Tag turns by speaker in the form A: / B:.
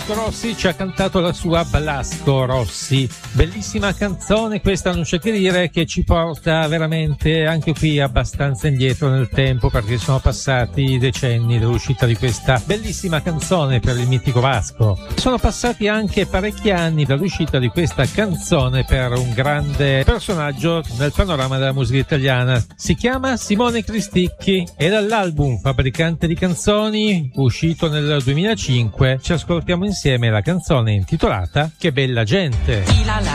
A: Vasco Rossi ci ha cantato la sua Blasco Rossi, bellissima canzone questa, non c'è che dire, che ci porta veramente anche qui abbastanza indietro nel tempo, perché sono passati decenni dall'uscita di questa bellissima canzone per il mitico Vasco. Sono passati anche parecchi anni dall'uscita di questa canzone per un grande personaggio nel panorama della musica italiana. Si chiama Simone Cristicchi e dall'album Fabbricante di canzoni, uscito nel 2005, ci ascoltiamo insieme la canzone intitolata Che bella gente.
B: La la